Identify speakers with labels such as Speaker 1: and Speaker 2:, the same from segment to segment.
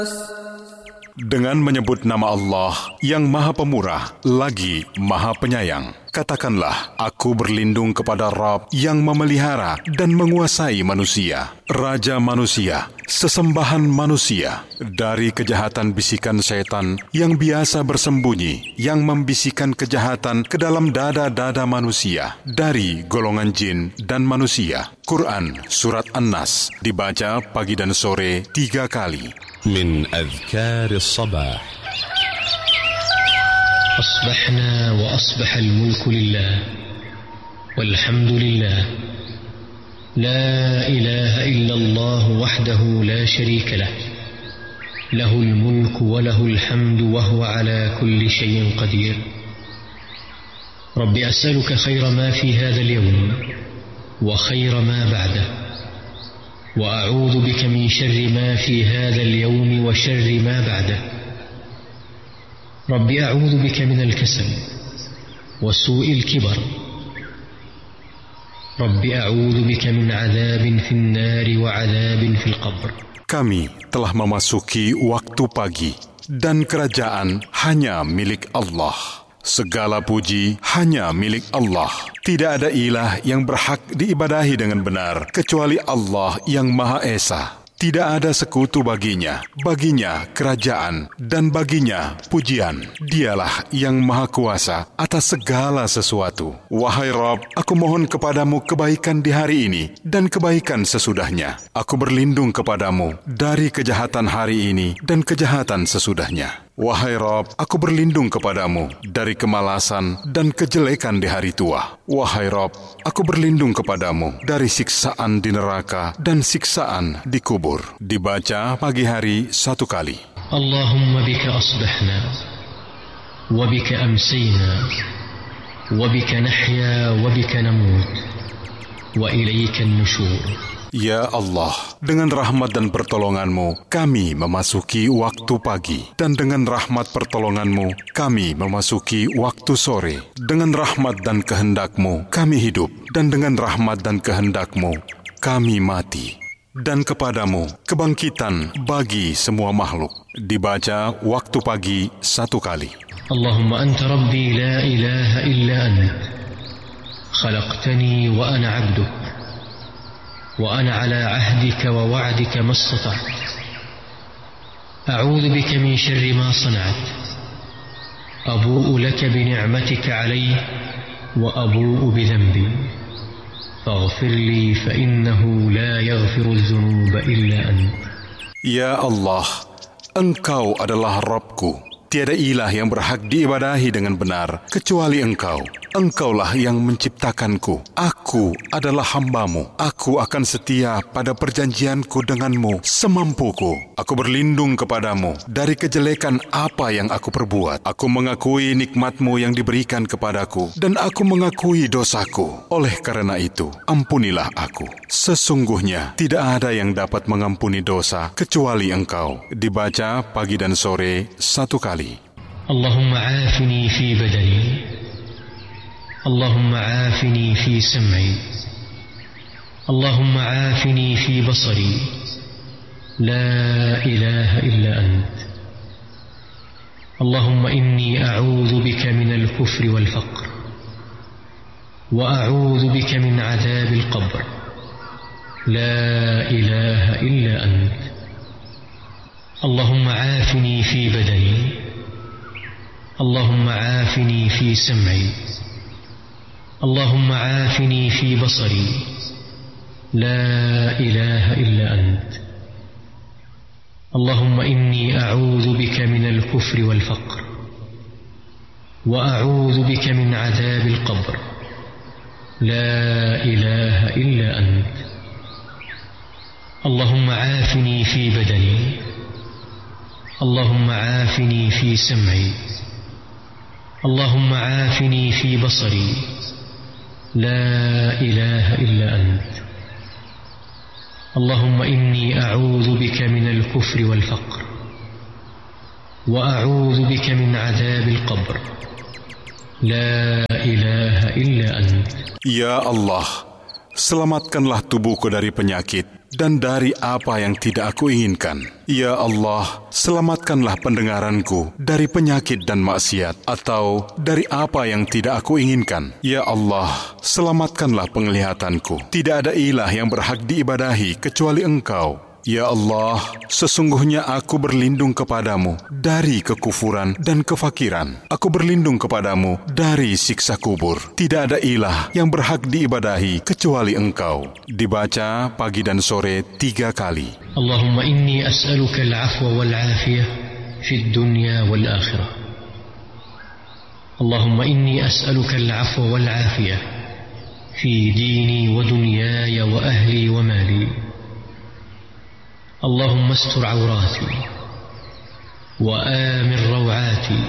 Speaker 1: Dengan menyebut nama Allah yang Maha Pemurah lagi Maha Penyayang. Katakanlah, aku berlindung kepada Rabb yang memelihara dan menguasai manusia, Raja manusia, sesembahan manusia, dari kejahatan bisikan setan yang biasa bersembunyi, yang membisikkan kejahatan ke dalam dada-dada manusia, dari golongan jin dan manusia. Quran Surat An-Nas, dibaca pagi dan sore 3 kali.
Speaker 2: Min adhkar as-sabah.
Speaker 3: أصبحنا وأصبح الملك لله والحمد لله لا إله إلا الله وحده لا شريك له له الملك وله الحمد وهو على كل شيء قدير رب أسألك خير ما في هذا اليوم وخير ما بعده وأعوذ بك من شر ما في هذا اليوم وشر ما بعده ربي أعوذ بك من الكسل وسوء الكبر ربي أعوذ بك من عذاب في النار وعذاب في القبر.
Speaker 1: Kami telah memasuki waktu pagi dan kerajaan hanya milik Allah. Segala puji hanya milik Allah. Tidak ada ilah yang berhak diibadahi dengan benar kecuali Allah yang Maha Esa. Tidak ada sekutu baginya kerajaan dan baginya pujian. Dialah yang maha kuasa atas segala sesuatu. Wahai Rabb, aku mohon kepadamu kebaikan di hari ini dan kebaikan sesudahnya. Aku berlindung kepadamu dari kejahatan hari ini dan kejahatan sesudahnya. Wahai Rabb, aku berlindung kepadamu dari kemalasan dan kejelekan di hari tua. Wahai Rabb, aku berlindung kepadamu dari siksaan di neraka dan siksaan di kubur. Dibaca pagi hari 1 kali.
Speaker 3: Allahumma bika asbahna, wa bika amsayna, wa bika nahya, wa bika namut, wa ilayka an-nushur.
Speaker 1: Ya Allah, dengan rahmat dan pertolongan-Mu, kami memasuki waktu pagi. Dan dengan rahmat pertolongan-Mu, kami memasuki waktu sore. Dengan rahmat dan kehendak-Mu, kami hidup. Dan dengan rahmat dan kehendak-Mu, kami mati. Dan kepadamu kebangkitan bagi semua makhluk. Dibaca waktu pagi 1 kali.
Speaker 3: Allahumma anta rabbi la ilaha illa ant. Khalaqtani wa ana 'abduk. وأنا على عهدك ووعدك ما استطعت أعوذ بك من شر ما صنعت أبوء لك بنعمتك علي وأبوء بذنبي فاغفر لي فإنه لا يغفر الذنوب إلا أنت.
Speaker 1: Ya Allah, Engkau adalah Rabbku. Tiada ilah yang berhak diibadahi dengan benar kecuali Engkau. Engkaulah yang menciptakanku. Aku adalah hamba-Mu. Aku akan setia pada perjanjianku denganmu semampuku. Aku berlindung kepadamu dari kejelekan apa yang aku perbuat. Aku mengakui nikmat-Mu yang diberikan kepadaku, dan aku mengakui dosaku. Oleh karena itu, ampunilah aku. Sesungguhnya tidak ada yang dapat mengampuni dosa kecuali Engkau. Dibaca pagi dan sore 1 kali.
Speaker 3: Allahumma afini fi badani, Allahumma afini fi sam'i, Allahumma afini fi basari, la ilaha illa ant. Allahumma inni a'udhu bika min al-kufri wal-faqr, wa a'udhu bika min adhab al-qabr, la ilaha illa ant. Allahumma afini fi badani, Allahumma afini fi sam'i, Allahumma afini fi basari, la ilaha illa ant. Allahumma inni a'udhu bika min al-kufri wal-faqr, wa a'udhu bika min adhab al-qabr, la ilaha illa ant. Allahumma afini fi badani, Allahumma afini fi sam'i, Allahumma afini fi basari, la ilaha illa ant. Allahumma inni a'udhu bika min al-kufri wal-faqr, wa a'udhu bika min adhab al-qabr, la ilaha illa ant.
Speaker 1: Ya Allah, selamatkanlah tubuhku dari penyakit dan dari apa yang tidak aku inginkan. Ya Allah, selamatkanlah pendengaranku dari penyakit dan maksiat atau dari apa yang tidak aku inginkan. Ya Allah, selamatkanlah penglihatanku. Tidak ada ilah yang berhak diibadahi kecuali Engkau. Ya Allah, sesungguhnya aku berlindung kepadamu dari kekufuran dan kefakiran. Aku berlindung kepadamu dari siksa kubur. Tidak ada ilah yang berhak diibadahi kecuali Engkau. Dibaca pagi dan sore 3 kali.
Speaker 3: Allahumma inni as'aluka al-'afwa wal-'afiyah fid dunya wal-akhirah. Allahumma inni as'aluka al-'afwa wal-'afiyah fi dini wa dunyaya wa ahli wa mali. اللهم استر عوراتي وآمن روعاتي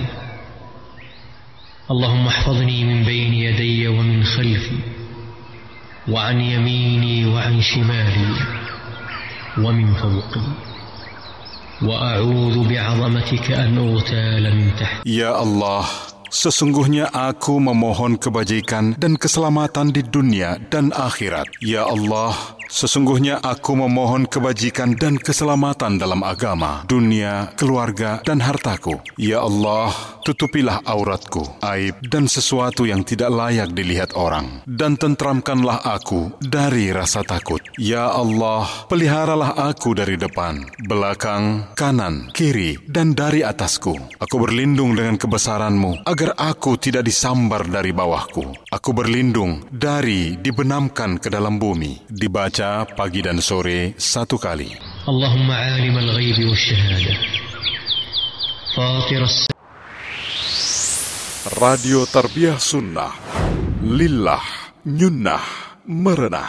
Speaker 3: اللهم احفظني من بين يدي ومن خلفي وعن يميني وعن شمالي ومن فوقي وأعوذ بعظمتك أن أغتال من تحتي.
Speaker 1: Ya Allah, sesungguhnya aku memohon kebajikan dan keselamatan di dunia dan akhirat. Ya Allah, sesungguhnya aku memohon kebajikan dan keselamatan dalam agama, dunia, keluarga, dan hartaku. Ya Allah, tutupilah auratku, aib, dan sesuatu yang tidak layak dilihat orang. Dan tentramkanlah aku dari rasa takut. Ya Allah, peliharalah aku dari depan, belakang, kanan, kiri, dan dari atasku. Aku berlindung dengan kebesaran-Mu, agar aku tidak disambar dari bawahku. Aku berlindung dari dibenamkan ke dalam bumi. Dibaca pagi dan sore 1 kali.
Speaker 3: Allahumma alim al-ghaib wa syahada fatir
Speaker 1: Radio Tarbiyah Sunnah, lillah, nyunnah, merenah.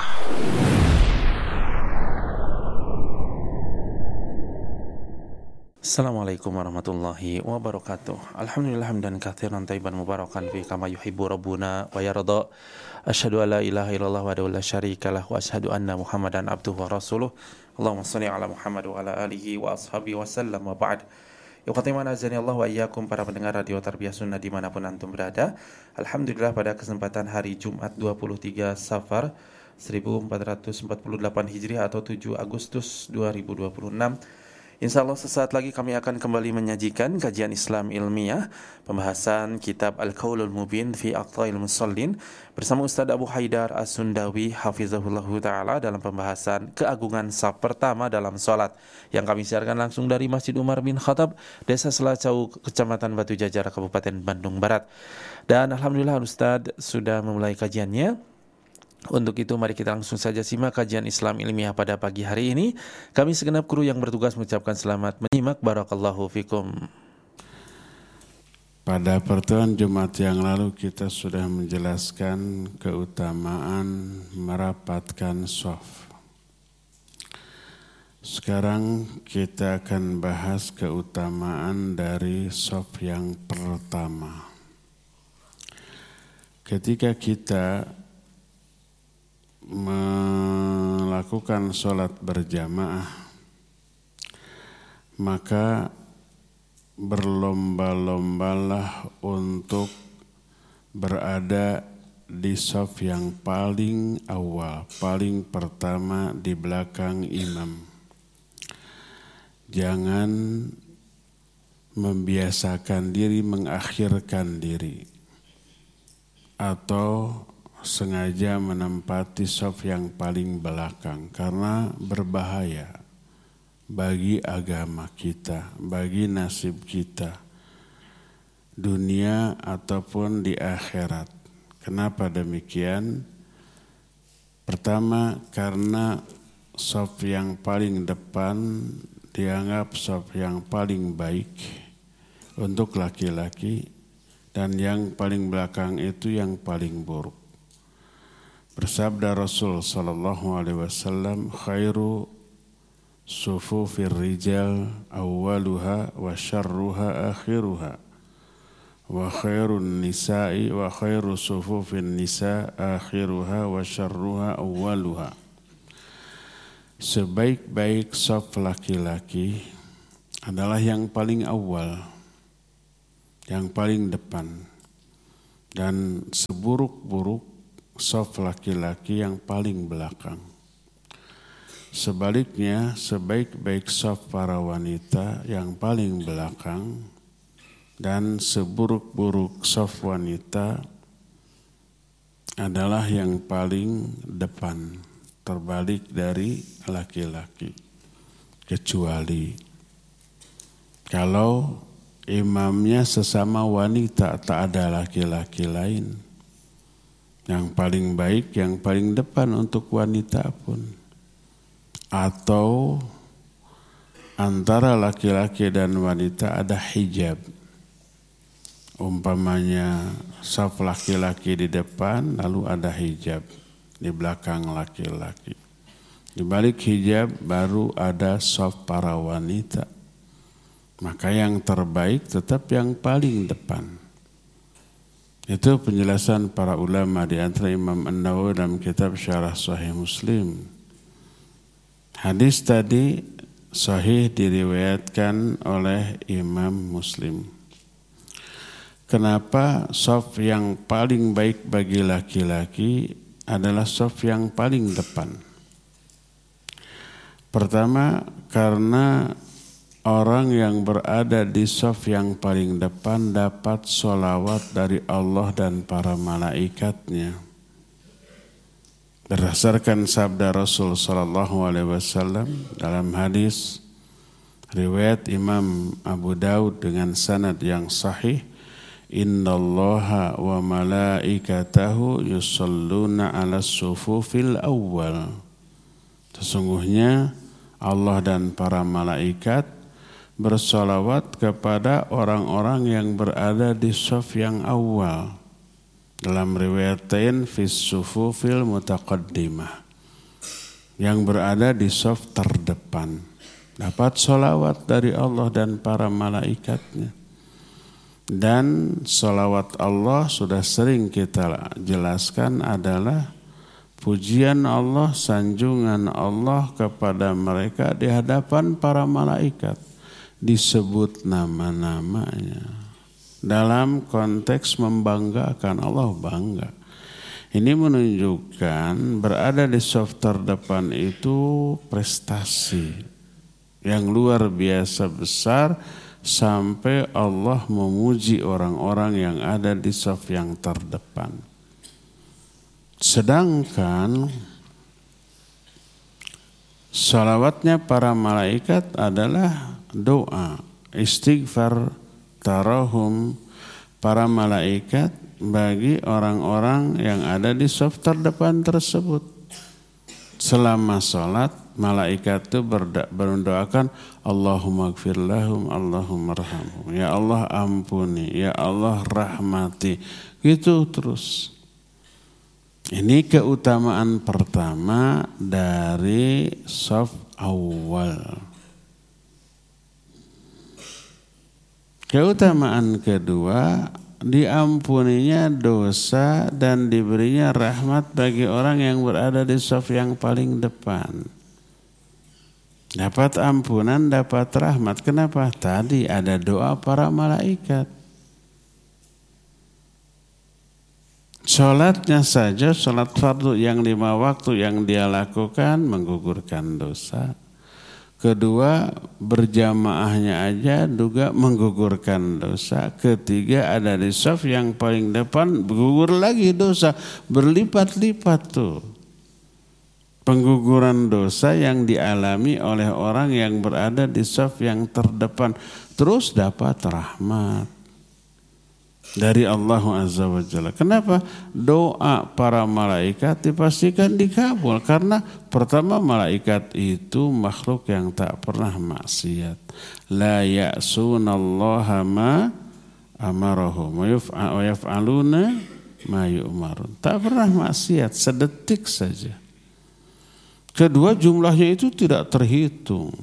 Speaker 4: Assalamualaikum warahmatullahi wabarakatuh. Alhamdulillah hamdan katsiran thayyiban mubarakan fi kama yuhibbu rabbuna wa yarda. Asyhadu an la ilaha illallah wahdahu la syarikalah wa asyhadu anna Muhammadan abduhu wa rasuluh. Allahumma shalli ala Muhammad wa ala alihi wa ashabihi wa sallam wa ba'd. Yuqatiman azani Allah wa iyyakum, para pendengar Radio Tarbiyah Sunnah dimanapun antum berada. Alhamdulillah pada kesempatan hari Jumat 23 Safar 1448 Hijriah atau 7 Agustus 2026, InsyaAllah sesaat lagi kami akan kembali menyajikan kajian Islam ilmiah, pembahasan kitab Al-Qaulul Mubin fi Aqtail Musallin bersama Ustaz Abu Haidar As-Sundawi hafizahullahu ta'ala dalam pembahasan keagungan saf pertama dalam sholat yang kami siarkan langsung dari Masjid Umar bin Khattab, Desa Selacau, Kecamatan Batu Jajar, Kabupaten Bandung Barat. Dan Alhamdulillah Ustaz sudah memulai kajiannya. Untuk itu mari kita langsung saja simak kajian Islam ilmiah pada pagi hari ini. Kami segenap kru yang bertugas mengucapkan selamat menyimak. Barakallahu fikum.
Speaker 5: Pada pertemuan Jumat yang lalu kita sudah menjelaskan keutamaan merapatkan shaf. Sekarang kita akan bahas keutamaan dari shaf yang pertama. Ketika kita melakukan sholat berjamaah, maka berlomba-lombalah untuk berada di shaf yang paling awal, paling pertama di belakang imam. Jangan membiasakan diri mengakhirkan diri atau sengaja menempati shaf yang paling belakang, karena berbahaya bagi agama kita, bagi nasib kita, dunia ataupun di akhirat. Kenapa demikian? Pertama, karena shaf yang paling depan dianggap shaf yang paling baik untuk laki-laki, dan yang paling belakang itu yang paling buruk. Bersabda Rasul sallallahu alaihi wasallam, khairu sufufir rijal awwaluha wa syarruha akhiruha wa khairun nisa'i wa khairu sufufin nisa akhiruha wa syarruha awwaluha. Sebaik-baik shaf laki-laki adalah yang paling awal, yang paling depan, dan seburuk-buruk shaf laki-laki yang paling belakang. Sebaliknya, sebaik-baik saf para wanita yang paling belakang dan seburuk-buruk saf wanita adalah yang paling depan, terbalik dari laki-laki. Kecuali kalau imamnya sesama wanita, tak ada laki-laki lain. Yang paling baik, yang paling depan untuk wanita pun. Atau antara laki-laki dan wanita ada hijab. Umpamanya saf laki-laki di depan, lalu ada hijab di belakang laki-laki. Di balik hijab baru ada saf para wanita. Maka yang terbaik tetap yang paling depan. Itu penjelasan para ulama, di antara Imam An-Nawawi dalam kitab Syarah Sahih Muslim. Hadis tadi sahih diriwayatkan oleh Imam Muslim. Kenapa shaf yang paling baik bagi laki-laki adalah shaf yang paling depan? Pertama, karena orang yang berada di shaf yang paling depan dapat sholawat dari Allah dan para malaikatnya. Berdasarkan sabda Rasul sallallahu alaihi wasallam dalam hadis riwayat Imam Abu Daud dengan sanad yang sahih, innallaha wa malaikatahu yusalluna 'alas sufufil awwal. Sesungguhnya Allah dan para malaikat bersolawat kepada orang-orang yang berada di shaf yang awal. Dalam riwayatain fis sufufil mutaqaddimah, yang berada di shaf terdepan, dapat sholawat dari Allah dan para malaikatnya. Dan sholawat Allah sudah sering kita jelaskan adalah pujian Allah, sanjungan Allah kepada mereka di hadapan para malaikat, disebut nama-namanya. Dalam konteks membanggakan, Allah bangga. Ini menunjukkan berada di shaf terdepan itu prestasi yang luar biasa besar, sampai Allah memuji orang-orang yang ada di shaf yang terdepan. Sedangkan sholawatnya para malaikat adalah doa, istighfar, tarahum para malaikat bagi orang-orang yang ada di shaf terdepan tersebut. Selama sholat, malaikat itu berdoakan Allahumma gfir lahum, Allahumma arhamhum. Ya Allah ampuni, ya Allah rahmati. Gitu terus. Ini keutamaan pertama dari shaf awal. Keutamaan kedua, diampuninya dosa dan diberinya rahmat bagi orang yang berada di shaf yang paling depan. Dapat ampunan, dapat rahmat. Kenapa? Tadi ada doa para malaikat. Sholatnya saja, sholat fardu yang 5 waktu yang dia lakukan menggugurkan dosa. Kedua, berjamaahnya aja juga menggugurkan dosa. Ketiga, ada di shaf yang paling depan, gugur lagi dosa. Berlipat-lipat tuh pengguguran dosa yang dialami oleh orang yang berada di shaf yang terdepan. Terus dapat rahmat dari Allah Azza wa Jalla. Kenapa? Doa para malaikat dipastikan dikabul. Karena pertama, malaikat itu makhluk yang tak pernah maksiat. La ya'sunallaha ma amarahum wa yaf'aluna ma yu'marun. Tak pernah maksiat sedetik saja. Kedua, jumlahnya itu tidak terhitung.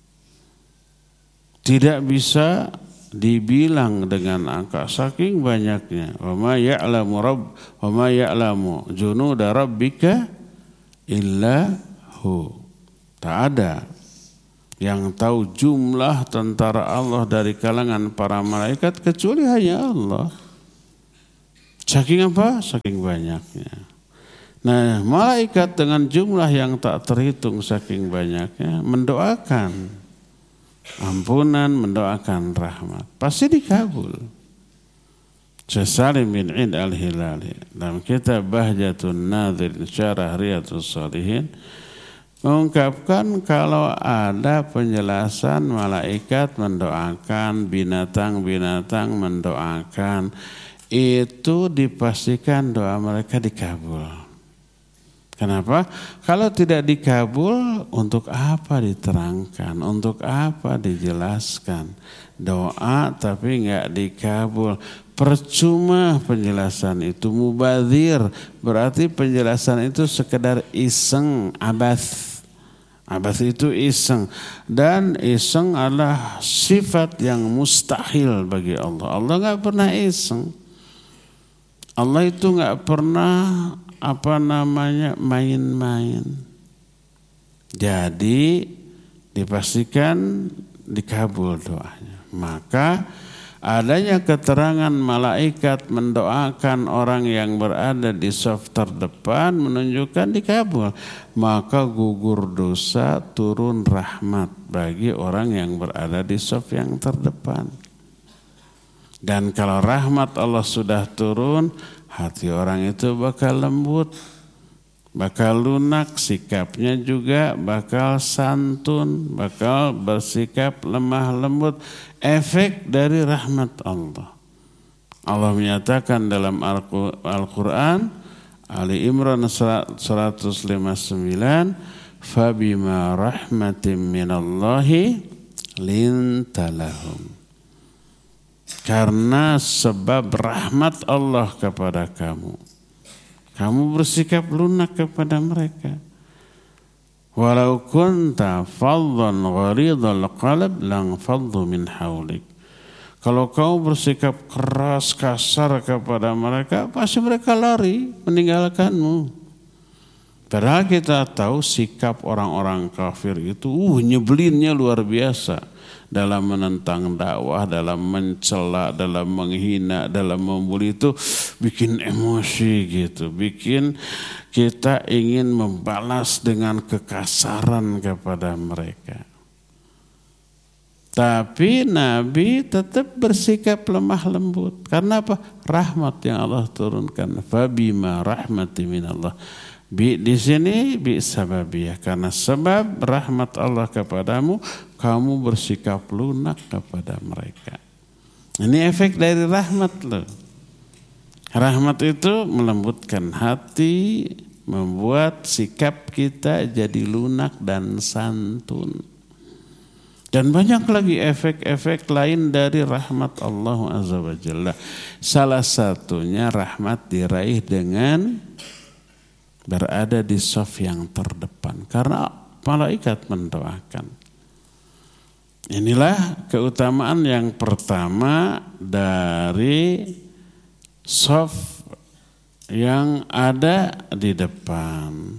Speaker 5: Tidak bisa dibilang dengan angka saking banyaknya. Wa ma ya'lamu junuda rabbika illa hu. Tak ada yang tahu jumlah tentara Allah dari kalangan para malaikat kecuali hanya Allah. Saking apa? Saking banyaknya. Nah, malaikat dengan jumlah yang tak terhitung saking banyaknya mendoakan ampunan, mendoakan rahmat. Pasti dikabul. Syekh Salim bin Id al-Hilali dalam kitab Bahjatun Nadhir Syarah Riyadhus Shalihin mengungkapkan kalau ada penjelasan malaikat mendoakan, binatang-binatang mendoakan, itu dipastikan doa mereka dikabul. Kenapa? Kalau tidak dikabul, untuk apa diterangkan? Untuk apa dijelaskan? Doa tapi enggak dikabul. Percuma penjelasan itu, mubadzir. Berarti penjelasan itu sekedar iseng, abath. Abath itu iseng. Dan iseng adalah sifat yang mustahil bagi Allah. Allah enggak pernah iseng. Allah itu enggak pernah main-main. Jadi dipastikan dikabul doanya. Maka adanya keterangan malaikat mendoakan orang yang berada di saf terdepan menunjukkan dikabul. Maka gugur dosa, turun rahmat bagi orang yang berada di saf yang terdepan. Dan kalau rahmat Allah sudah turun, hati orang itu bakal lembut, bakal lunak, sikapnya juga bakal santun, bakal bersikap lemah lembut. Efek dari rahmat Allah. Allah menyatakan dalam Al-Quran, Ali Imran 159, Fabima rahmatin minallahi lintalahum. Karena sebab rahmat Allah kepada kamu, kamu bersikap lunak kepada mereka. Walau kunta faddan gharidhal qalb lang faddu min haulik. Kalau kau bersikap keras, kasar kepada mereka, pasti mereka lari meninggalkanmu. Padahal kita tahu sikap orang-orang kafir itu nyebelinnya luar biasa. Dalam menentang dakwah, dalam mencela, dalam menghina, dalam membuli itu bikin emosi gitu. Bikin kita ingin membalas dengan kekasaran kepada mereka. Tapi Nabi tetap bersikap lemah lembut. Karena apa? Rahmat yang Allah turunkan. Fabima rahmati minallah. Di sini bi sababiyah, karena sebab rahmat Allah kepadamu, kamu bersikap lunak kepada mereka. Ini efek dari rahmat loh. Rahmat itu melembutkan hati, membuat sikap kita jadi lunak dan santun. Dan banyak lagi efek-efek lain dari rahmat Allah Azza wa Jalla. Salah satunya rahmat diraih dengan berada di saf yang terdepan. Karena malaikat mendoakan. Inilah keutamaan yang pertama dari saf yang ada di depan.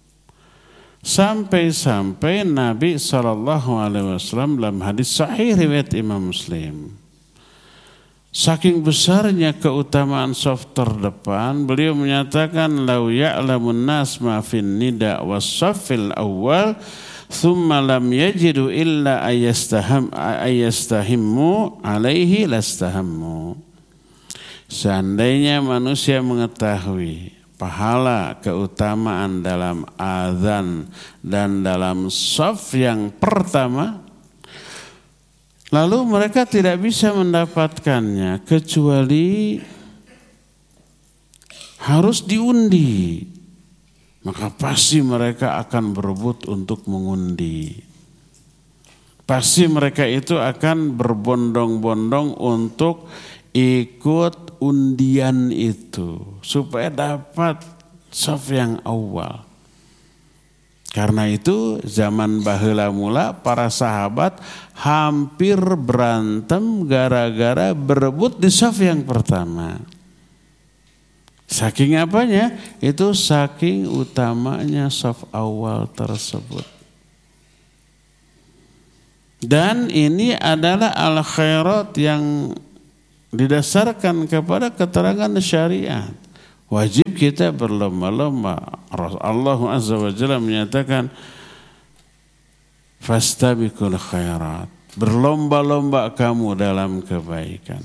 Speaker 5: Sampai-sampai Nabi SAW dalam hadis sahih riwayat Imam Muslim, saking besarnya keutamaan saf terdepan, beliau menyatakan, "Lau ya'lamun nas ma fin nida was saffil awwal, thumma lam yajidu illa ayastahimmu alaihi lastahammu." Seandainya manusia mengetahui pahala keutamaan dalam azan dan dalam saf yang pertama, lalu mereka tidak bisa mendapatkannya kecuali harus diundi, maka pasti mereka akan berebut untuk mengundi. Pasti mereka itu akan berbondong-bondong untuk ikut undian itu supaya dapat saf yang awal. Karena itu zaman baheula mula para sahabat hampir berantem gara-gara berebut di saf yang pertama. Saking apanya? Itu saking utamanya saf awal tersebut. Dan ini adalah al-khairat yang didasarkan kepada keterangan syariat. Wajib kita berlomba-lomba. Allah Azza wa Jalla menyatakan fastabiqul khairat. Berlomba-lomba kamu dalam kebaikan.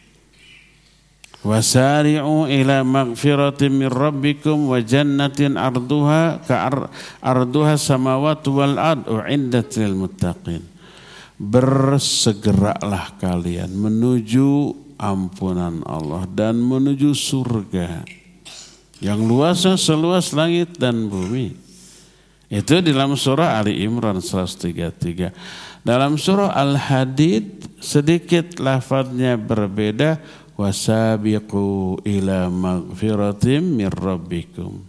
Speaker 5: Wasari'u ila maghfiratin min rabbikum wa jannatin arduha arduha samawati wal ard u'iddat lil muttaqin. Bersegeralah kalian menuju ampunan Allah dan menuju surga yang luasnya seluas langit dan bumi. Itu dalam surah Ali Imran 133. Dalam surah Al-Hadid sedikit lafadznya berbeda. Wasabiqu ila maghfiratin min rabbikum.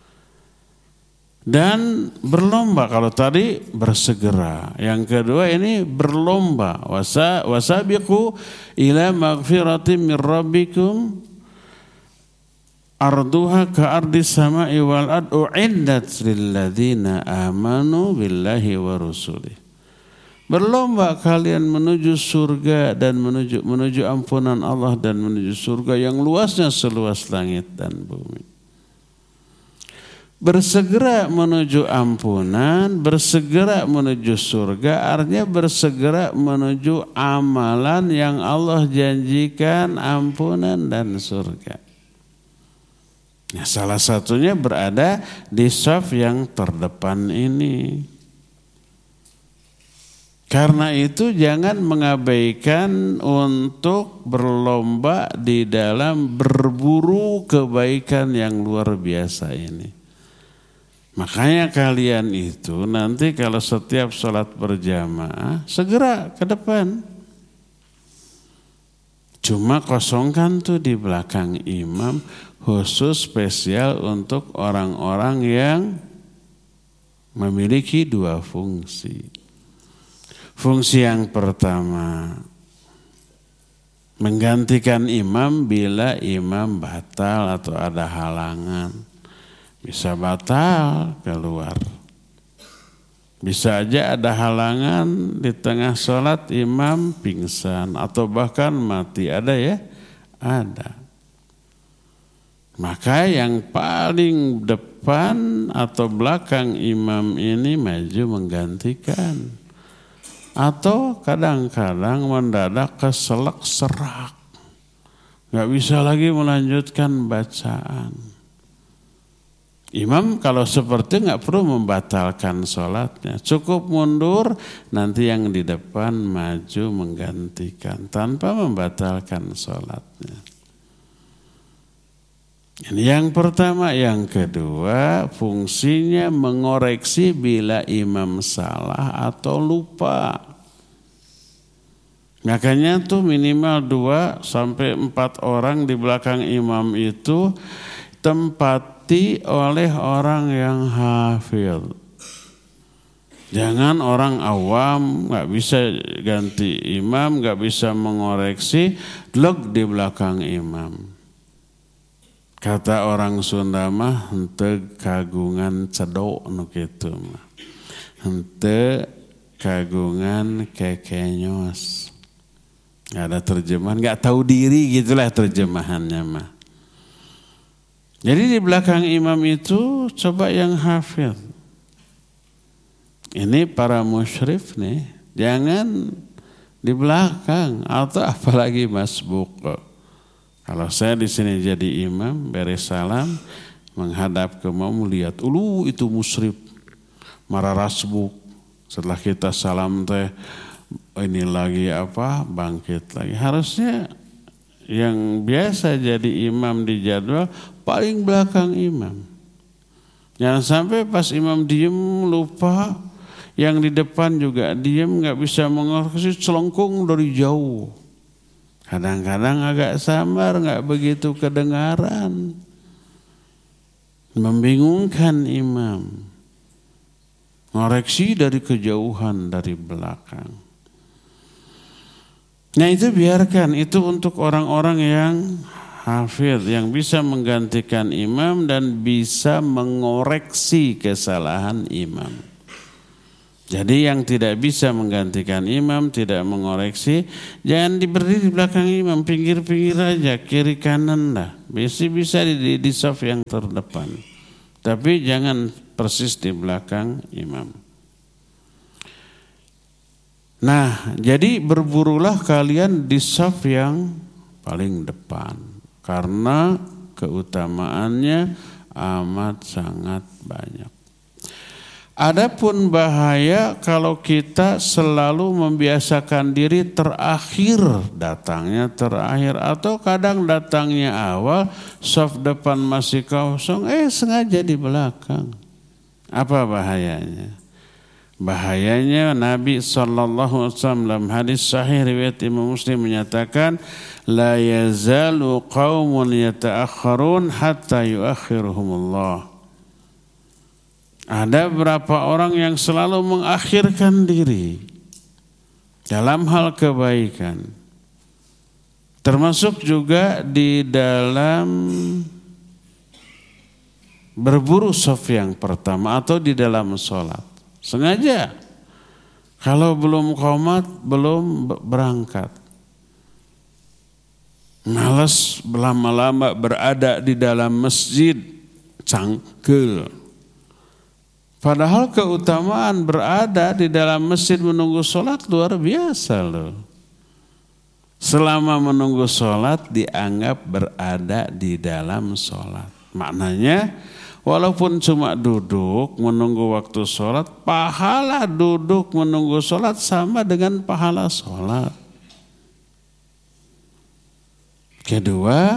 Speaker 5: Dan berlomba, kalau tadi bersegera. Yang kedua ini berlomba. Wasabiqu ila maghfiratin min rabbikum. Arduha ka'ardi sama'i wal ard u'iddat lilladzina amanu billahi wa rusulih. Berlomba kalian menuju surga dan menuju ampunan Allah dan menuju surga yang luasnya seluas langit dan bumi. Bersegera menuju ampunan, bersegera menuju surga, artinya bersegera menuju amalan yang Allah janjikan ampunan dan surga. Nah, salah satunya berada di shaf yang terdepan ini. Karena itu jangan mengabaikan untuk berlomba di dalam berburu kebaikan yang luar biasa ini. Makanya kalian itu nanti kalau setiap sholat berjamaah segera ke depan. Cuma kosongkan tuh di belakang imam khusus spesial untuk orang-orang yang memiliki dua fungsi. Fungsi yang pertama, menggantikan imam bila imam batal atau ada halangan. Bisa batal keluar. Bisa aja ada halangan di tengah sholat imam pingsan atau bahkan mati. Ada ya? Ada. Maka yang paling depan atau belakang imam ini maju menggantikan. Atau kadang-kadang mendadak keselak serak. Gak bisa lagi melanjutkan bacaan. Imam kalau seperti gak perlu membatalkan sholatnya. Cukup mundur, nanti yang di depan maju menggantikan tanpa membatalkan sholatnya. Ini yang pertama. Yang kedua, fungsinya mengoreksi bila imam salah atau lupa. Makanya tuh minimal 2 sampai 4 orang di belakang imam itu tempati oleh orang yang hafil. Jangan orang awam, gak bisa ganti imam, gak bisa mengoreksi, log di belakang imam. Kata orang Sunda mah henteu kagungan cedok nu kitu mah. Henteu kagungan kekenyos. Gak ada terjemahan, gak tahu diri gitulah terjemahannya mah. Jadi di belakang imam itu coba yang hafid. Ini para musyrif nih, jangan di belakang atau apalagi masbuk. Kalau saya di sini jadi imam, beres salam, menghadap ke makmum, lihat, itu musyrif, marah rasbuk. Setelah kita salam teh, ini lagi bangkit lagi. Harusnya yang biasa jadi imam di jadwal paling belakang imam. Jangan sampai pas imam diem lupa, yang di depan juga diem, nggak bisa mengoreksi, celengkung dari jauh. Kadang-kadang agak samar, nggak begitu kedengaran, membingungkan imam. Ngoreksi dari kejauhan dari belakang. Nah itu biarkan, itu untuk orang-orang yang hafidh, yang bisa menggantikan imam dan bisa mengoreksi kesalahan imam. Jadi yang tidak bisa menggantikan imam, tidak mengoreksi, jangan berdiri di belakang imam, pinggir-pinggir aja, kiri kanan lah. Bisa di saf yang terdepan. Tapi jangan persis di belakang imam. Nah, jadi berburulah kalian di saf yang paling depan. Karena keutamaannya amat sangat banyak. Adapun bahaya kalau kita selalu membiasakan diri terakhir, datangnya terakhir, atau kadang datangnya awal, saf depan masih kosong, sengaja di belakang. Apa bahayanya? Bahayanya Nabi SAW dalam hadis sahih riwayat Imam Muslim menyatakan, la yazalu qaumun yata'akhirun hatta yuakhiruhumullah. Ada beberapa orang yang selalu mengakhirkan diri dalam hal kebaikan. Termasuk juga di dalam berburu saf yang pertama atau di dalam sholat. Sengaja. Kalau belum qomat, belum berangkat. Malas lama-lama berada di dalam masjid, cangkel. Padahal keutamaan berada di dalam masjid menunggu sholat luar biasa loh. Selama menunggu sholat dianggap berada di dalam sholat. Maknanya walaupun cuma duduk menunggu waktu sholat, pahala duduk menunggu sholat sama dengan pahala sholat. Kedua,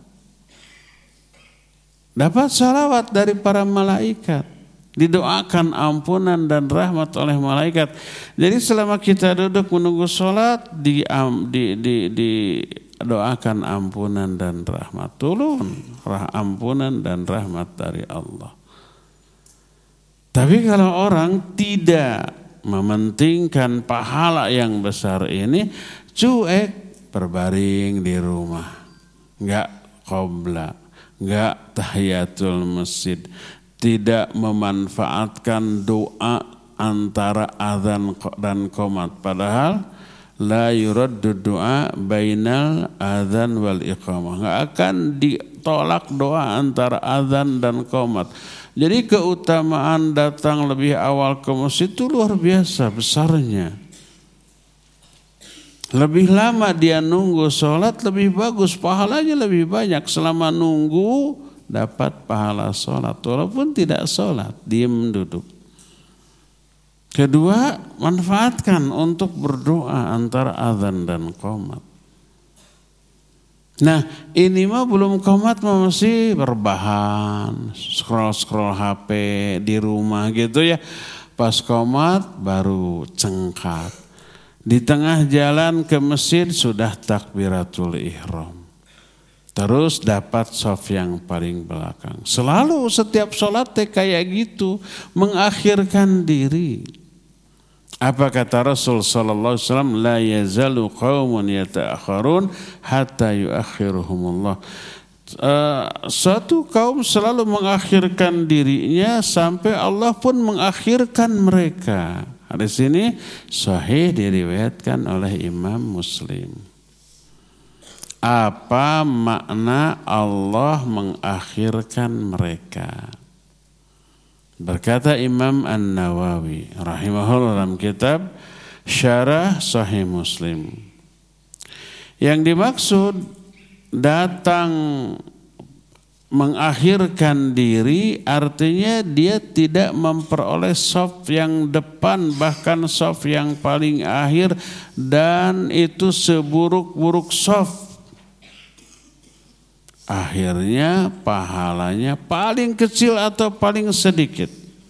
Speaker 5: dapat salawat dari para malaikat. Didoakan ampunan dan rahmat oleh malaikat. Jadi selama kita duduk menunggu sholat, didoakan ampunan dan rahmat. Turun ampunan dan rahmat dari Allah. Tapi kalau orang tidak mementingkan pahala yang besar ini, cuek, berbaring di rumah, enggak qobla, enggak tahiyatul masjid, tidak memanfaatkan doa antara azan dan qomat. Padahal la yuraddu doa bainal azan wal iqamah. Enggak akan ditolak doa antara azan dan qomat. Jadi keutamaan datang lebih awal ke masjid itu luar biasa besarnya. Lebih lama dia nunggu sholat lebih bagus, pahalanya lebih banyak. Selama nunggu dapat pahala sholat walaupun tidak sholat, diam duduk. Kedua, manfaatkan untuk berdoa antara azan dan qomat. Nah, ini mah belum qomat masih berbahan, scroll HP di rumah gitu ya. Pas qomat baru cengkat. Di tengah jalan ke masjid sudah takbiratul ihram. Terus dapat saf yang paling belakang. Selalu setiap sholat kayak gitu, mengakhirkan diri. Apa kata Rasul sallallahu alaihi wasallam? La yazalu qaumun yata'akhirun hatta yuakhiruhumullah. Suatu kaum selalu mengakhirkan dirinya sampai Allah pun mengakhirkan mereka. Hadis ini sahih diriwayatkan oleh Imam Muslim. Apa makna Allah mengakhirkan mereka? Berkata Imam An-Nawawi rahimahullah dalam kitab Syarah Sahih Muslim. Yang dimaksud datang mengakhirkan diri artinya dia tidak memperoleh shaf yang depan, bahkan shaf yang paling akhir, dan itu seburuk-buruk shaf. Akhirnya pahalanya paling kecil atau paling sedikit.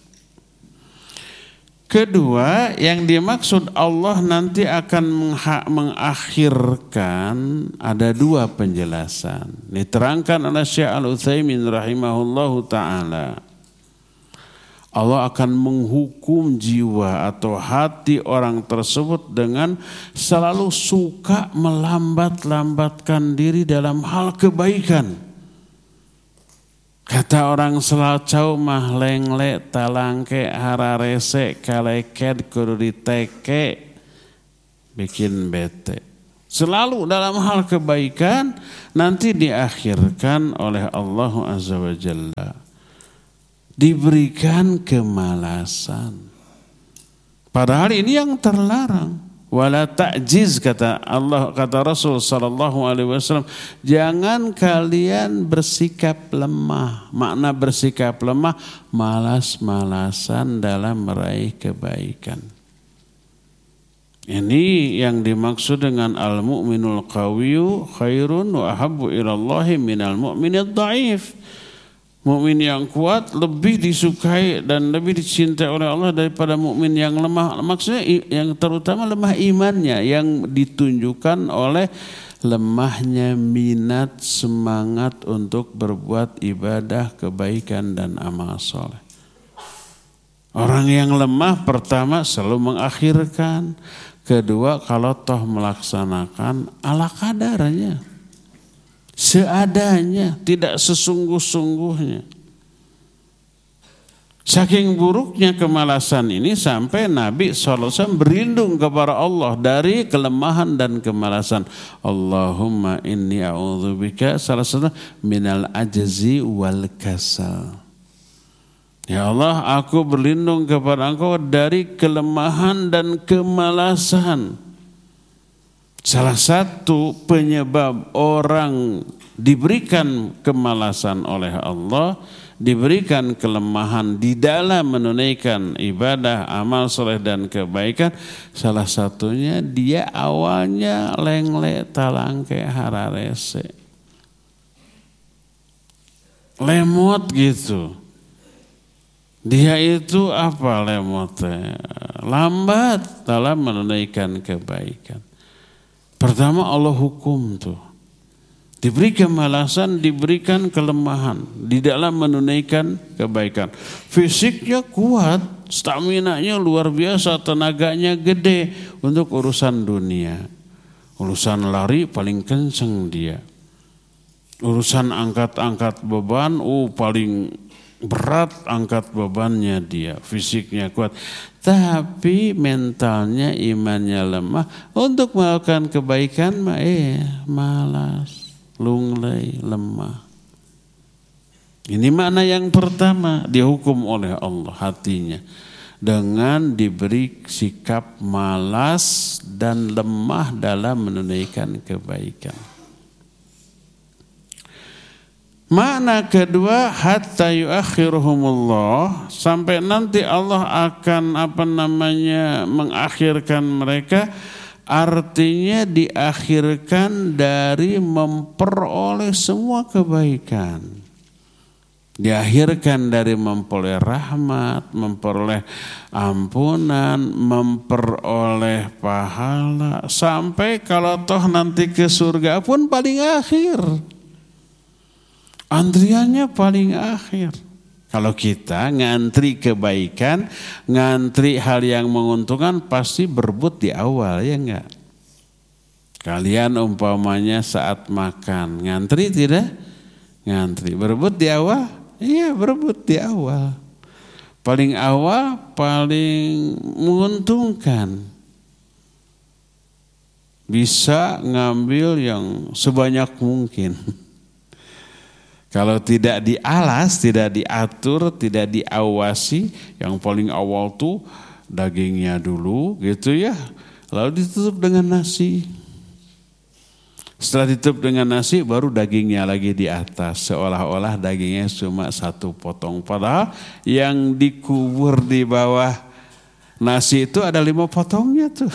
Speaker 5: Kedua, yang dimaksud Allah nanti akan mengakhirkan, ada dua penjelasan. Diterangkan oleh Syekh Al-Utsaimin rahimahullahu ta'ala. Allah akan menghukum jiwa atau hati orang tersebut dengan selalu suka melambat-lambatkan diri dalam hal kebaikan. Kata orang Selacau mah lengle talangke hararese kaleket kudu diteke bikin bete. Selalu dalam hal kebaikan nanti diakhirkan oleh Allah Azza wa Jalla. Diberikan kemalasan. Padahal ini yang terlarang. Wala ta'jiz kata Allah, kata Rasul sallallahu alaihi wasallam, jangan kalian bersikap lemah. Makna bersikap lemah, malas-malasan dalam meraih kebaikan. Ini yang dimaksud dengan al-mu'minul qawiyyu khairun wa ahabbu ilallahi minal mu'minid dha'if. Mukmin yang kuat lebih disukai dan lebih dicintai oleh Allah daripada mukmin yang lemah. Maksudnya yang terutama lemah imannya yang ditunjukkan oleh lemahnya minat semangat untuk berbuat ibadah, kebaikan dan amal soleh. Orang yang lemah pertama selalu mengakhirkan, kedua kalau toh melaksanakan ala kadarnya. Seadanya, tidak sesungguh-sungguhnya. Saking buruknya kemalasan ini sampai Nabi SAW berlindung kepada Allah dari kelemahan dan kemalasan. Allahumma inni a'udzubika salah satu minal ajzi wal kasal. Ya Allah, aku berlindung kepada Engkau dari kelemahan dan kemalasan. Salah satu penyebab orang diberikan kemalasan oleh Allah, diberikan kelemahan di dalam menunaikan ibadah, amal soleh dan kebaikan, salah satunya dia awalnya lengle talangke hararese. Lemot gitu. Dia itu apa lemotnya? Lambat dalam menunaikan kebaikan. Pertama Allah hukum tuh. Diberi kemalasan, diberikan kelemahan di dalam menunaikan kebaikan. Fisiknya kuat, staminanya luar biasa, tenaganya gede untuk urusan dunia. Urusan lari paling kenceng dia. Urusan angkat-angkat beban, paling berat angkat bebannya dia, fisiknya kuat. Tapi mentalnya, imannya lemah. Untuk melakukan kebaikan malas, lunglai, lemah. Ini makna yang pertama, dihukum oleh Allah hatinya dengan diberi sikap malas dan lemah dalam menunaikan kebaikan. Makna kedua, hatta yuakhiruhumullah, sampai nanti Allah akan mengakhirkan mereka, artinya diakhirkan dari memperoleh semua kebaikan. Diakhirkan dari memperoleh rahmat, memperoleh ampunan, memperoleh pahala, sampai kalau toh nanti ke surga pun paling akhir. Antriannya paling akhir. Kalau kita ngantri kebaikan, ngantri hal yang menguntungkan, pasti berebut di awal, ya enggak? Kalian umpamanya saat makan, ngantri tidak? Ngantri. Berebut di awal? Iya, berebut di awal. Paling awal, paling menguntungkan. Bisa ngambil yang sebanyak mungkin. Kalau tidak dialas, tidak diatur, tidak diawasi, yang paling awal tuh dagingnya dulu gitu ya. Lalu ditutup dengan nasi. Setelah ditutup dengan nasi baru dagingnya lagi di atas. Seolah-olah dagingnya cuma satu potong. Padahal yang dikubur di bawah nasi itu ada 5 potongnya tuh.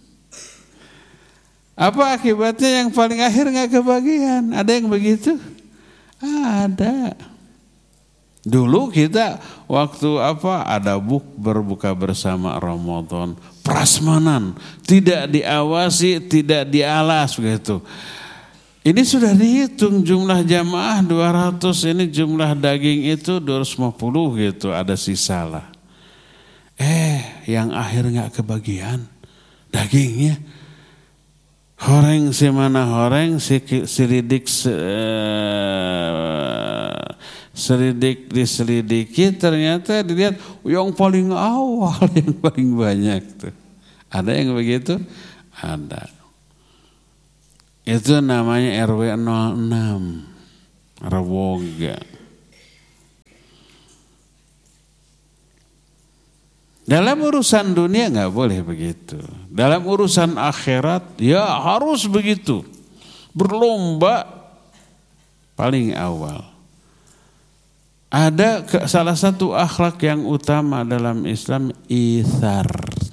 Speaker 5: Apa akibatnya yang paling akhir gak kebagian? Ada yang begitu? Ada. Dulu kita waktu ada berbuka bersama Ramadan, prasmanan, tidak diawasi, tidak dialas begitu. Ini sudah dihitung jumlah jamaah 200, ini jumlah daging itu 250 gitu, ada sisa lah. Yang akhir enggak kebagian dagingnya. Horeng si mana horeng, si lidik diselidiki ternyata dilihat yang paling awal yang paling banyak tuh. Ada yang begitu? Ada. Itu namanya RW 06 Rawoga. Dalam urusan dunia nggak boleh begitu. Dalam urusan akhirat ya harus begitu. Berlomba paling awal. Ada salah satu akhlak yang utama dalam Islam, itsar.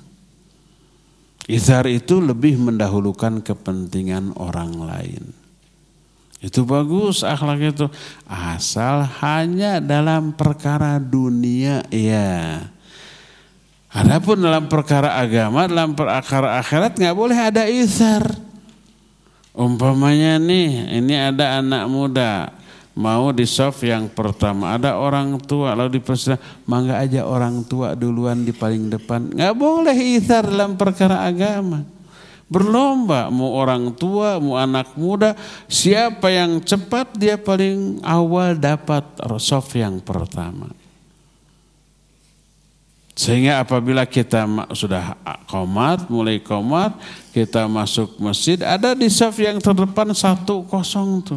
Speaker 5: Itsar itu lebih mendahulukan kepentingan orang lain. Itu bagus akhlak itu. Asal hanya dalam perkara dunia ya. Adapun dalam perkara agama, dalam perkara akhirat nggak boleh ada itsar. Umpamanya nih, ini ada anak muda mau di shaf yang pertama, ada orang tua lalu dipersilakan, mangga aja orang tua duluan di paling depan. Nggak boleh itsar dalam perkara agama. Berlomba, mau orang tua, mau anak muda, siapa yang cepat dia paling awal dapat shaf yang pertama. Sehingga apabila kita sudah qomat, mulai qomat, kita masuk masjid, ada di shaf yang terdepan 1-0 tuh.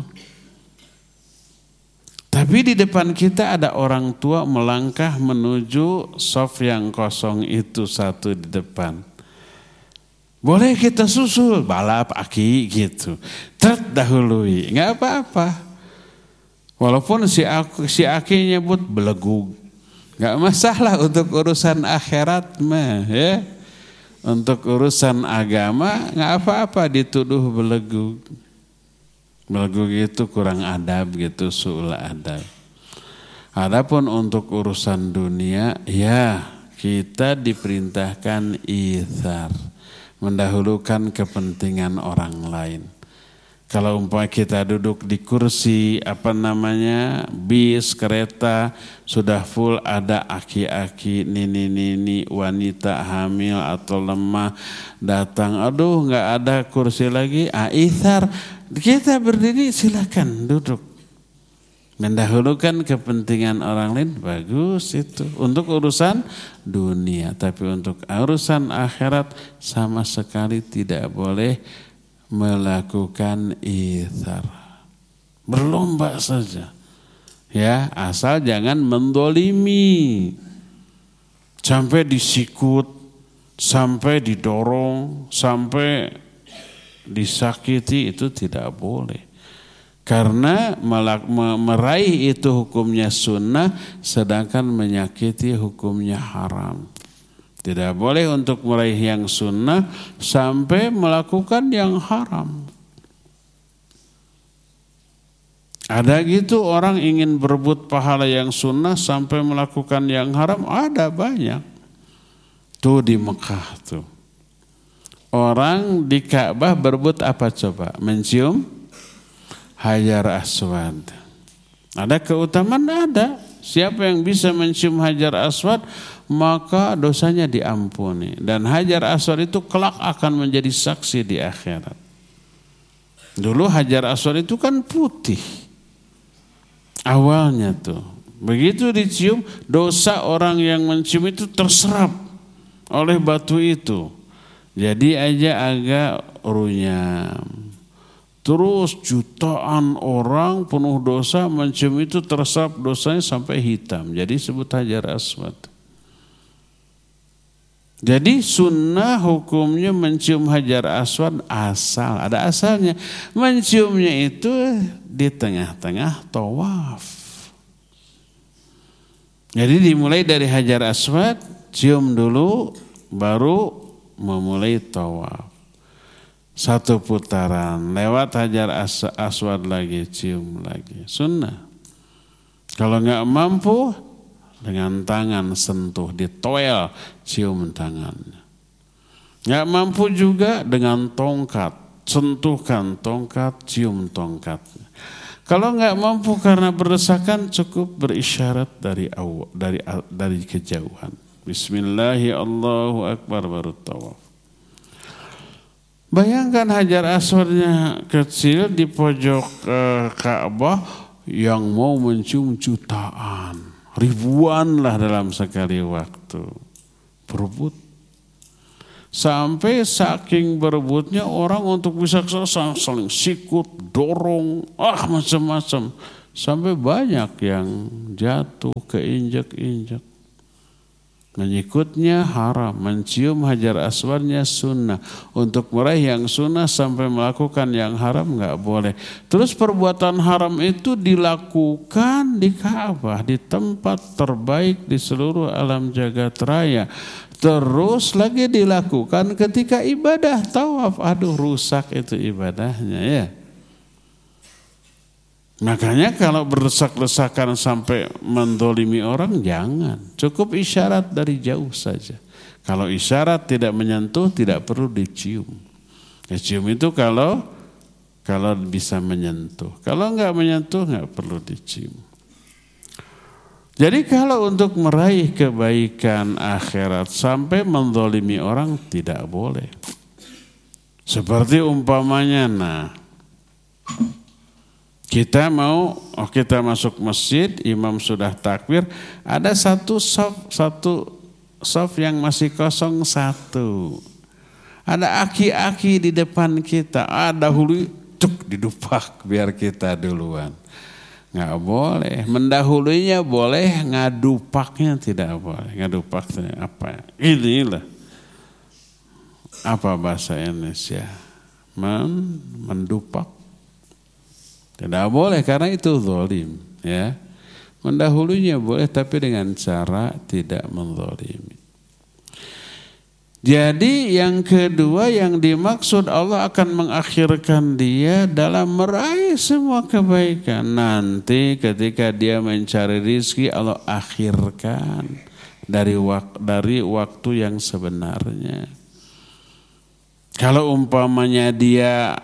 Speaker 5: Tapi di depan kita ada orang tua melangkah menuju shaf yang kosong itu satu di depan. Boleh kita susul, balap aki gitu. Terdahului, nggak apa-apa. Walaupun si aki nyebut belegug. Gak masalah untuk urusan akhirat mah ya. Untuk urusan agama gak apa-apa dituduh belegug. Belegug itu kurang adab gitu, su'ul adab. Adapun untuk urusan dunia ya kita diperintahkan itsar, mendahulukan kepentingan orang lain. Kalau umpama kita duduk di kursi bis, kereta sudah full, ada aki-aki, nini-nini, wanita hamil atau lemah datang, aduh nggak ada kursi lagi, itsar, kita berdiri silakan duduk. Mendahulukan kepentingan orang lain bagus itu untuk urusan dunia, tapi untuk urusan akhirat sama sekali tidak boleh melakukan itsar. Berlomba saja. Ya, asal jangan mendolimi. Sampai disikut, sampai didorong, sampai disakiti, itu tidak boleh. Karena meraih itu hukumnya sunnah, sedangkan menyakiti hukumnya haram. Tidak boleh untuk meraih yang sunnah sampai melakukan yang haram. Ada gitu orang ingin berebut pahala yang sunnah sampai melakukan yang haram, ada banyak. Tuh di Mekah tuh. Orang di Ka'bah berebut apa coba? Mencium Hajar Aswad. Ada keutamaan? Ada. Siapa yang bisa mencium Hajar Aswad maka dosanya diampuni. Dan Hajar Aswad itu kelak akan menjadi saksi di akhirat. Dulu Hajar Aswad itu kan putih. Awalnya tuh. Begitu dicium, dosa orang yang mencium itu terserap oleh batu itu. Jadi aja agak runyam. Terus jutaan orang penuh dosa mencium itu terserap dosanya sampai hitam. Jadi sebut Hajar Aswad. Jadi sunnah hukumnya mencium Hajar Aswad asal, ada asalnya. Menciumnya itu di tengah-tengah tawaf. Jadi dimulai dari Hajar Aswad, cium dulu, baru memulai tawaf. Satu putaran, lewat Hajar Aswad lagi, cium lagi. Sunnah. Kalau nggak mampu, dengan tangan sentuh, ditoel, cium tangannya. Nggak mampu juga dengan tongkat, sentuhkan tongkat, cium tongkatnya. Kalau nggak mampu karena berdesakan, cukup berisyarat dari kejauhan. Bismillahirrahmanirrahim, Allahu Akbar, baru tawaf. Bayangkan Hajar Aswadnya kecil di pojok Ka'bah, yang mau mencium jutaan, ribuan lah dalam sekali waktu berebut. Sampai saking berebutnya orang untuk bisa saling sikut, dorong, macam-macam. Sampai banyak yang jatuh, keinjak-injak. Menyikutnya haram, mencium hajar aswadnya sunnah. Untuk meraih yang sunnah sampai melakukan yang haram enggak boleh. Terus perbuatan haram itu dilakukan di Ka'bah, di tempat terbaik di seluruh alam jagat raya. Terus lagi dilakukan ketika ibadah tawaf. Aduh, rusak itu ibadahnya ya. Makanya kalau berdesak-desakan sampai mendolimi orang, jangan. Cukup isyarat dari jauh saja. Kalau isyarat tidak menyentuh, tidak perlu dicium. Cium itu kalau bisa menyentuh. Kalau enggak menyentuh, enggak perlu dicium. Jadi kalau untuk meraih kebaikan akhirat sampai mendolimi orang, tidak boleh. Seperti umpamanya, kita masuk masjid, imam sudah takbir, ada satu saf yang masih kosong satu. Ada aki-aki di depan kita, dahulu didupak biar kita duluan. Nggak boleh, mendahulunya boleh, ngadupaknya tidak boleh. Ngadupaknya apa? Inilah apa bahasa Indonesia? Mendupak. Tidak boleh karena itu zalim, ya. Mendahulunya boleh tapi dengan cara tidak menzalimi. Jadi yang kedua yang dimaksud Allah akan mengakhirkan dia dalam meraih semua kebaikan. Nanti ketika dia mencari rizki, Allah akhirkan dari waktu yang sebenarnya. Kalau umpamanya dia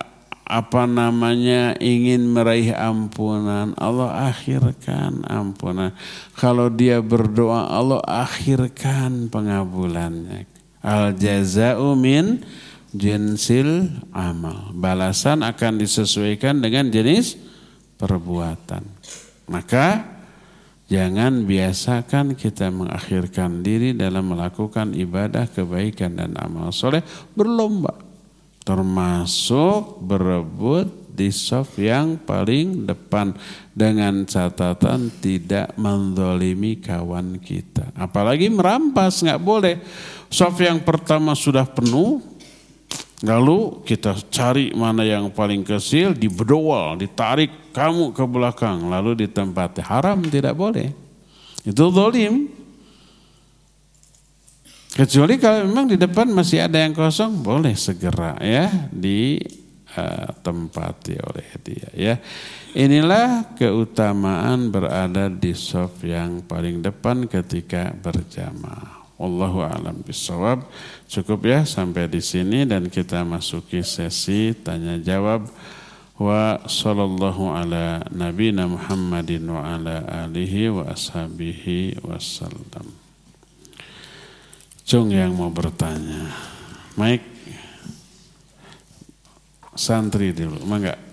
Speaker 5: ingin meraih ampunan, Allah akhirkan ampunan. Kalau dia berdoa, Allah akhirkan pengabulannya. Al jaza'u min jinsil amal. Balasan akan disesuaikan dengan jenis perbuatan. Maka jangan biasakan kita mengakhirkan diri dalam melakukan ibadah, kebaikan dan amal soleh, berlomba. Termasuk berebut di shaf yang paling depan dengan catatan tidak menzalimi kawan kita. Apalagi merampas, nggak boleh. Shaf yang pertama sudah penuh, lalu kita cari mana yang paling kecil, dibedowal, ditarik kamu ke belakang, lalu ditempati. Haram, tidak boleh. Itu zalim. Kecuali kalau memang di depan masih ada yang kosong, boleh segera ya ditempati oleh dia ya. Inilah keutamaan berada di shaf yang paling depan ketika berjamaah. Wallahu a'lam bishawab. Cukup ya sampai di sini dan kita masuki sesi tanya jawab. Wa sallallahu ala nabiyina Muhammadin wa ala alihi wa ashabihi wasallam. Cung yang mau bertanya. Mike santri dulu, mangga.